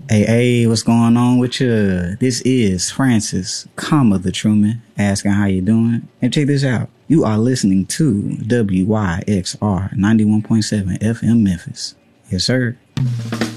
Hey, what's going on with you? This is Francis, the Truman, asking how you doing. And check this out. You are listening to WYXR 91.7 FM Memphis. Yes, sir.